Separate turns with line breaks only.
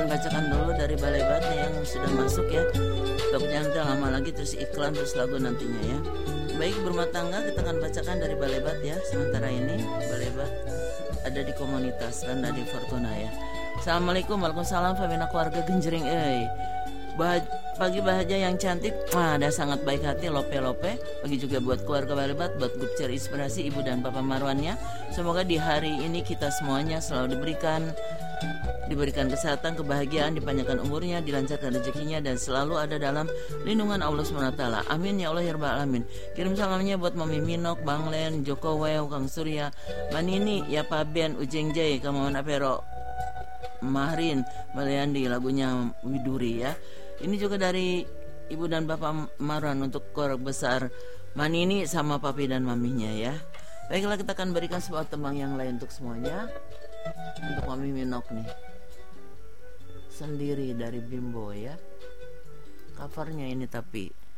bacakan dulu dari balai batnya yang sudah masuk ya. Takutnya nanti lama lagi terus iklan terus lagu nantinya ya. Baik berumah tangga, kita akan bacakan dari balai bat ya. Sementara ini balai bat ada di komunitas Randa di Fortuna ya. Assalamualaikum, waalaikumsalam, Femina keluarga Genjering. Pagi bahagia yang cantik, ada sangat baik hati lope-lope. Bagi juga buat keluarga Balebat, buat grup cari inspirasi ibu dan papa Marwannya. Semoga di hari ini kita semuanya selalu diberikan kesehatan, kebahagiaan, dipanjangkan umurnya, dilancarkan rezekinya, dan selalu ada dalam lindungan Allah SWT. Amin ya Allah ya Rabbal Alamin. Kirim salamnya buat Mami Minok, Bang Len, Joko Wew, Kang Surya, Manini, ya Pak Ben, Ujeng Jay, Kamawan Apero, Mahrin, Maliandi, lagunya Widuri ya. Ini juga dari ibu dan bapak Marwan untuk keluarga besar Manini sama papi dan maminya ya. Baiklah, kita akan berikan sebuah tembang yang lain untuk semuanya. Untuk Mami Minok nih, Sendiri dari Bimbo ya. Covernya ini tapi